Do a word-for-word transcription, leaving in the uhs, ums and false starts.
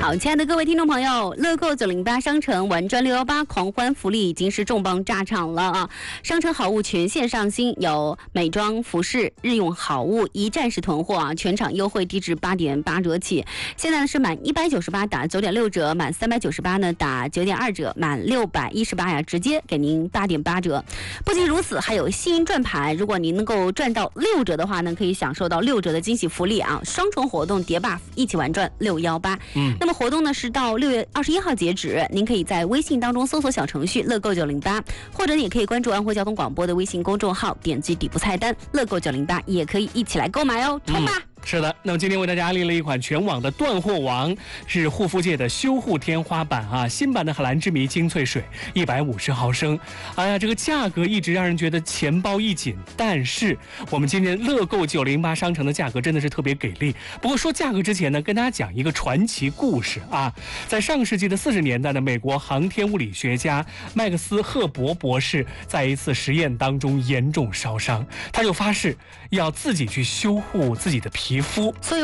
好，亲爱的各位听众朋友，乐购九零八商城玩转六一八狂欢福利已经是重磅炸场了啊！商城好物全线上新，有美妆、服饰、日用好物一站式囤货啊，全场优惠低至八点八折起。现在呢是满一百九十八打九点六折，满三百九十八呢打九点二折，满六百一十八呀直接给您八点八折。不仅如此，还有幸运转盘，如果您能够赚到六折的话呢，可以享受到六折的惊喜福利啊！双重活动叠 buff 一起玩转六一八。嗯，那么活动呢是到六月二十一号截止，您可以在微信当中搜索小程序乐购九零八，或者你也可以关注安徽交通广播的微信公众号，点击底部菜单乐购九零八，也可以一起来购买哦，冲吧！嗯是的，那么今天为大家安利了一款全网的断货王，是护肤界的修护天花板啊！新版的荷兰之谜精粹水一百五十毫升，哎呀，这个价格一直让人觉得钱包一紧。但是我们今天乐购九零八商城的价格真的是特别给力。不过说价格之前呢，跟大家讲一个传奇故事啊，在上个世纪的四十年代的美国航天物理学家麦克斯赫伯博士在一次实验当中严重烧伤，他就发誓要自己去修护自己的皮肤。 所以